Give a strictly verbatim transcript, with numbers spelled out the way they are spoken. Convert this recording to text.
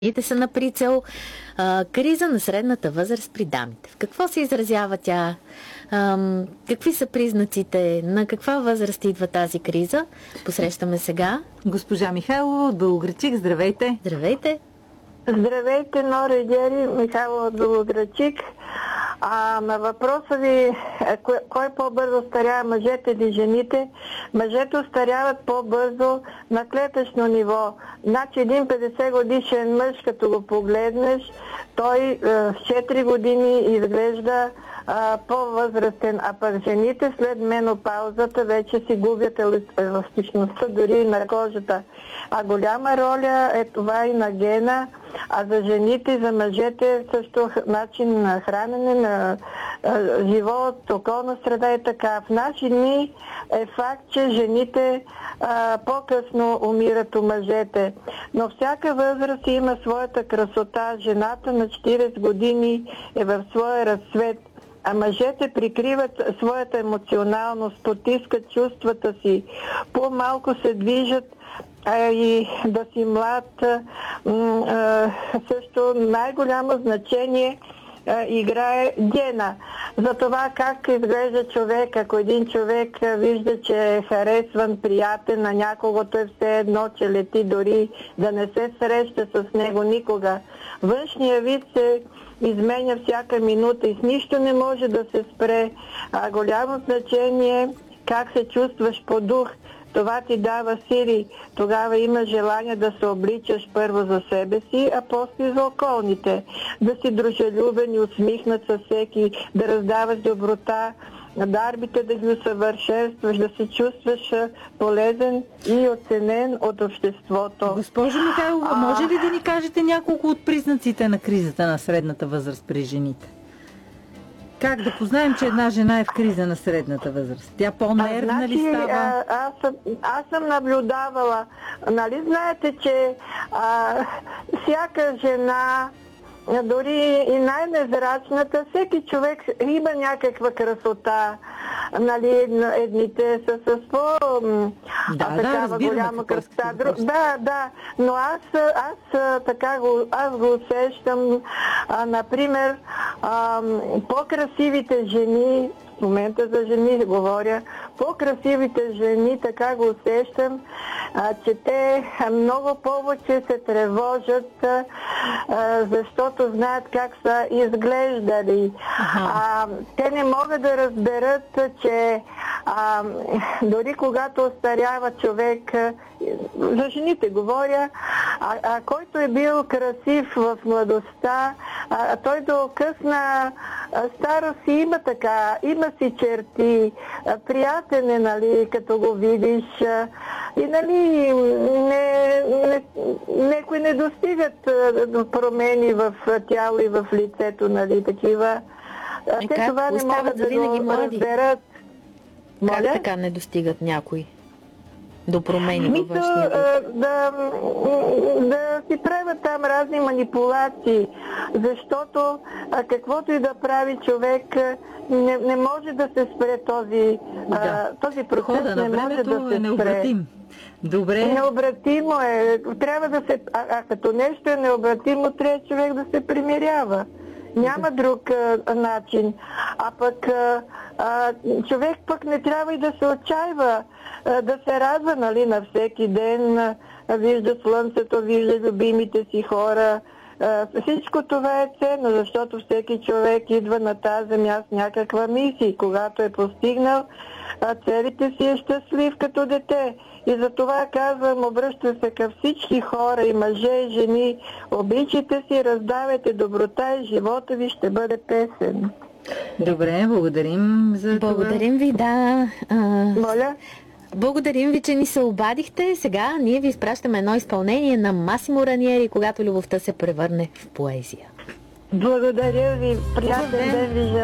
Жените са на прицел. А, криза на средната възраст при дамите. В какво се изразява тя? А, какви са признаците? На каква възраст идва тази криза? Посрещаме сега госпожа Михайлова от Белоградчик. Здравейте! Здравейте! Здравейте, Нора и Гери, Михайлова от Белоградчик. А на въпроса ви, кой, кой по-бързо старява, мъжете или жените? Мъжете остаряват по-бързо на клетъчно ниво. Значи един петдесет годишен мъж, като го погледнеш, той в четири години изглежда а, по-възрастен, а пък жените след менопаузата вече си губят еластичността дори на кожата. А голяма роля е това и на гена, а за жените и за мъжете също начин на хранене, на а, живот, околна среда и така. В наши дни е факт, че жените а, по-късно умират у мъжете. Но всяка възраст има своята красота. Жената на четиридесет години е в своя разцвет, а мъжете прикриват своята емоционалност, потискат чувствата си, по-малко се движат, а и да си млад. Също най-голямо значение играе гена. За това как изглежда човек. Ако един човек вижда, че е харесван, приятен на някого, той все едно, че лети дори да не се среща с него никога. Външния вид се изменя всяка минута и с нищо не може да се спре. А голямо значение как се чувстваш по дух. Това ти дава сили. Тогава има желание да се обличаш първо за себе си, а после за околните. Да си дружелюбен и усмихнат със всеки, да раздаваш доброта, дарбите да ги усъвършенстваш, да се чувстваш полезен и оценен от обществото. Госпожо Михайлова, а... може ли да ни кажете няколко от признаците на кризата на средната възраст при жените? Как да познаем, че една жена е в криза на средната възраст? Тя по-нервна значи, ли става? А, аз, съм, аз съм наблюдавала. Нали знаете, че а, всяка жена, дори и най-незрачната, всеки човек има някаква красота. Нали, едните са с по да, а, такава да, голяма красота. Да, да, но аз, аз, така го, аз го усещам. А, например, а, по-красивите жени, в момента за жени говоря, по-красивите жени, така го усещам, а, че те много повече се тревожат, а, защото знаят как са изглеждали. А, те не могат да разберат, че а, дори когато остарява човек, за жените говоря, а, а който е бил красив в младостта, а, той до късна старост си има така, има си черти, приятен е, нали, като го видиш, и нали, не, не, некои не достигат до промени в тяло и в лицето, нали, такива. И те как? това не могат да го разберат. Как Моля? Така не достигат някои до промени във външния вид? Да, да си правят там разни манипулации, защото а, каквото и да прави човек, не, не може да се спре този, да. а, този процес. Хода не на може да се е необратим. Добре. Необратимо е. Трябва да се, а, а като нещо е необратимо, трябва човек да се примирява. Няма друг а, начин. А пък а, а, човек пък не трябва и да се отчаива, а, да се радва, нали, на всеки ден, а, вижда слънцето, вижда любимите си хора. А, всичко това е ценно, защото всеки човек идва на тази земя с някаква мисия. Когато е постигнал а, целите си, е щастлив като дете. И за това казвам, обръща се към всички хора, и мъже, и жени. Обичайте си, раздавайте доброта и живота ви ще бъде песен. Добре, благодарим за това. Благодарим ви, да. А... Моля? Благодарим ви, че ни се обадихте. Сега ние ви изпращаме едно изпълнение на Масимо Раниери, когато любовта се превърне в поезия. Благодаря ви. Приятен ден ви желая.